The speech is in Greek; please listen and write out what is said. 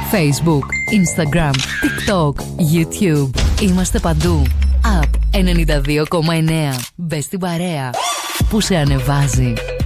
Facebook, Instagram, TikTok, YouTube. Είμαστε παντού. App 92,9. Μπες στην παρέα που σε ανεβάζει.